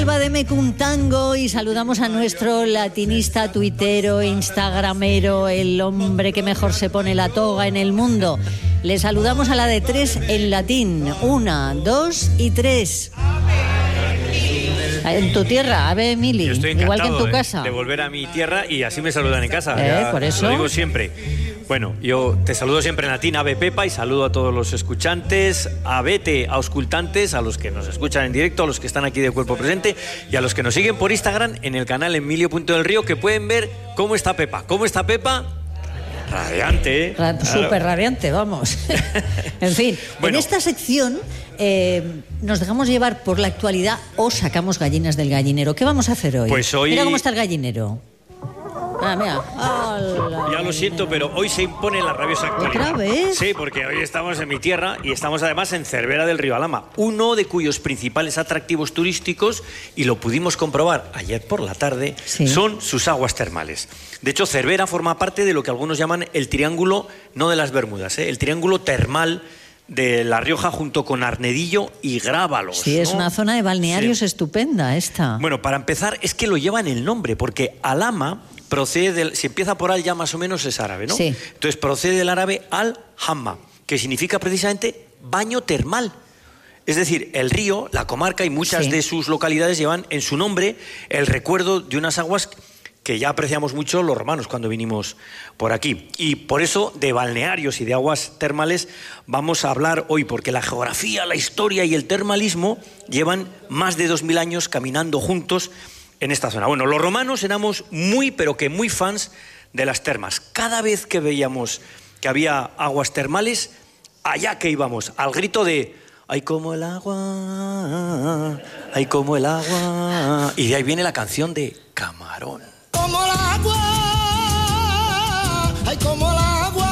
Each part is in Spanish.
Alba de Mecuntango, y saludamos a nuestro latinista, tuitero, instagramero, el hombre que mejor se pone la toga en el mundo. Le saludamos a la de 3 en latín. 1, 2 y 3. En tu tierra, Ave Emili, Yo estoy igual que en tu casa. De volver a mi tierra y así me saludan en casa. Por eso. Lo digo siempre. Bueno, yo te saludo siempre en latín, Ave Pepa, y saludo a todos los escuchantes, a vete, a auscultantes, a los que nos escuchan en directo, a los que están aquí de cuerpo presente y a los que nos siguen por Instagram en el canal Emilio.delrío, que pueden ver cómo está Pepa. ¿Cómo está Pepa? Radiante, ¿eh? Súper radiante, vamos. En fin, bueno, en esta sección nos dejamos llevar por la actualidad o sacamos gallinas del gallinero. ¿Qué vamos a hacer hoy? Pues hoy... Mira cómo está el gallinero. Mira. Ya lo siento, pero hoy se impone la rabiosa actualidad. ¿Otra vez? Sí, porque hoy estamos en mi tierra y estamos además en Cervera del Río Alhama, uno de cuyos principales atractivos turísticos, y lo pudimos comprobar ayer por la tarde, sí, son sus aguas termales. De hecho, Cervera forma parte de lo que algunos llaman el triángulo, no de las Bermudas, el triángulo termal de La Rioja, junto con Arnedillo y Grábalos. Sí, ¿no? Es una zona de balnearios estupenda esta. Bueno, para empezar, es que lo lleva en el nombre, porque Alhama procede si empieza por al ya más o menos es árabe, ¿no? Sí. Entonces procede del árabe al-hamma, que significa precisamente baño termal. Es decir, el río, la comarca y muchas de sus localidades llevan en su nombre el recuerdo de unas aguas que ya apreciamos mucho los romanos cuando vinimos por aquí. Y por eso de balnearios y de aguas termales vamos a hablar hoy, porque la geografía, la historia y el termalismo llevan más de 2000 años caminando juntos en esta zona. Bueno, los romanos éramos muy, pero que muy fans de las termas. Cada vez que veíamos que había aguas termales, allá que íbamos, al grito de ¡ay, como el agua! ¡Ay, como el agua! Y de ahí viene la canción de Camarón. Como el agua, ay, como el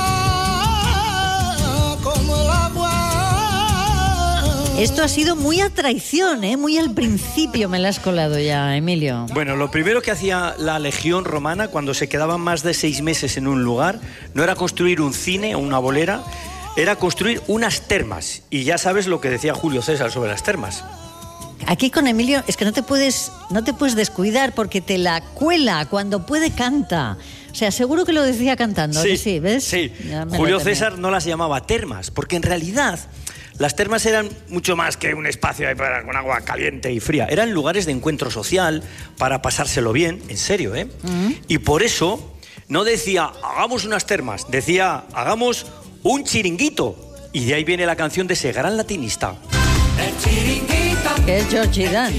agua, como el agua. Esto ha sido muy a traición, muy al principio me la has colado ya, Emilio. Bueno, lo primero que hacía la legión romana cuando se quedaban más de 6 meses en un lugar no era construir un cine o una bolera, era construir unas termas. Y ya sabes lo que decía Julio César sobre las termas. Aquí con Emilio es que no te puedes descuidar, porque te la cuela, cuando puede canta. O sea, seguro que lo decía cantando. Sí, sí, ¿ves? Sí. Julio César no las llamaba termas, porque en realidad las termas eran mucho más que un espacio con agua caliente y fría. Eran lugares de encuentro social, para pasárselo bien, en serio, ¿eh? Y por eso no decía, hagamos unas termas, decía, hagamos un chiringuito. Y de ahí viene la canción de ese gran latinista. El chiringuito. Que es Georgie Dan.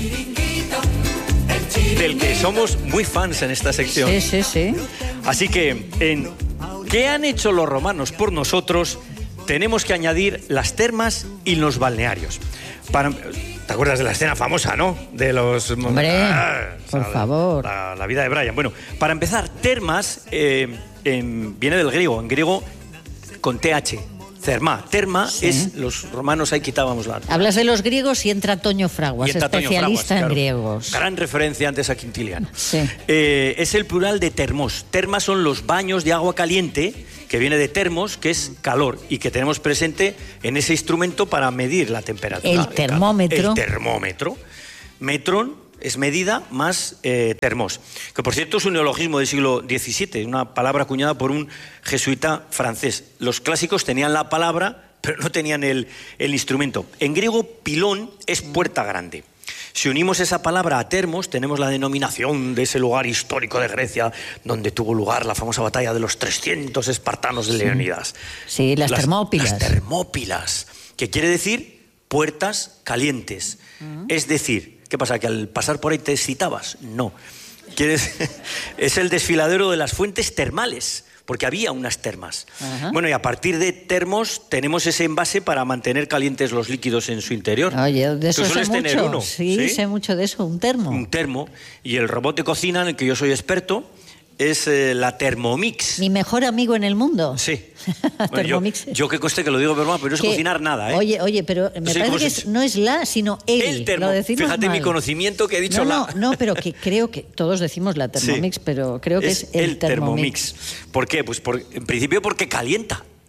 Del que somos muy fans en esta sección. Sí, sí, sí. Así que, en ¿qué han hecho los romanos por nosotros? Tenemos que añadir las termas y los balnearios. ¿Te acuerdas de la escena famosa, no? De los... Hombre, por favor. La vida de Brian. Bueno, para empezar, termas viene del griego. En griego, con TH. Terma es, los romanos ahí quitábamos la... Hablas de los griegos y entra Toño Fraguas, especialista en griegos. Gran referencia antes a Quintiliano. Sí. Es el plural de termos. Termas son los baños de agua caliente, que viene de termos, que es calor, y que tenemos presente en ese instrumento para medir la temperatura. El termómetro. El termómetro. Metron es medida más termos, que por cierto es un neologismo del siglo XVII, una palabra acuñada por un jesuita francés. Los clásicos tenían la palabra, pero no tenían el instrumento. En griego, pilón es puerta grande. Si unimos esa palabra a termos, tenemos la denominación de ese lugar histórico de Grecia donde tuvo lugar la famosa batalla de los 300 espartanos de Leónidas. Sí, las Termópilas. Las Termópilas, que quiere decir puertas calientes. Es decir, ¿qué pasa? ¿Que al pasar por ahí te excitabas? No. Es el desfiladero de las fuentes termales, porque había unas termas. Ajá. Bueno, y a partir de termos tenemos ese envase para mantener calientes los líquidos en su interior. Oye, de eso sé tener mucho. Uno, sí, sé mucho de eso, un termo. Un termo. Y el robot de cocina en el que yo soy experto es la Thermomix. Mi mejor amigo en el mundo. Sí. Thermomix. Yo que conste que lo digo, pero no es cocinar nada, ¿eh? Oye, pero me parece que no es la, sino el termo. Lo decimos Fíjate mal. Mi conocimiento que he dicho No, pero que creo que todos decimos la Thermomix, pero creo que es el Thermomix. ¿Por qué? Pues en principio porque calienta.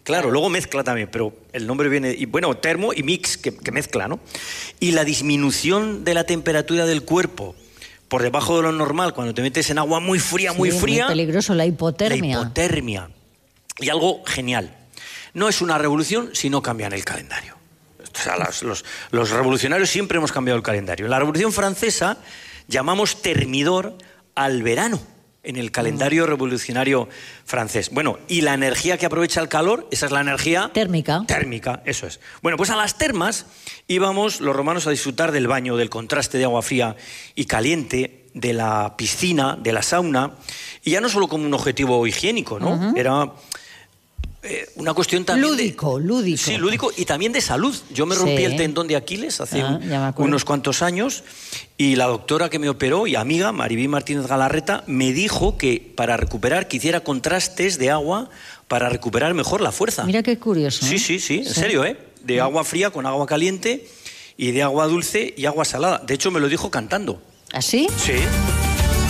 Claro, luego mezcla también, pero el nombre viene... Y bueno, termo y mix, que mezcla, ¿no? Y la disminución de la temperatura del cuerpo por debajo de lo normal, cuando te metes en agua muy fría, muy fría... Muy peligroso, la hipotermia. La hipotermia. Y algo genial. No es una revolución si no cambian el calendario. O sea, los revolucionarios siempre hemos cambiado el calendario. En la Revolución Francesa llamamos termidor al verano, en el calendario revolucionario francés. Bueno, y la energía que aprovecha el calor, esa es la energía... Térmica. Térmica, eso es. Bueno, pues a las termas íbamos los romanos a disfrutar del baño, del contraste de agua fría y caliente, de la piscina, de la sauna, y ya no solo como un objetivo higiénico, ¿no? Era... una cuestión también lúdico. Sí, lúdico y también de salud. Yo me rompí el tendón de Aquiles hace unos cuantos años y la doctora que me operó y amiga, Maribí Martínez Galarreta, me dijo que para recuperar, que hiciera contrastes de agua para recuperar mejor la fuerza. Mira qué curioso. Sí, en serio, ¿eh? De agua fría con agua caliente y de agua dulce y agua salada. De hecho, me lo dijo cantando. ¿Ah, sí? Sí.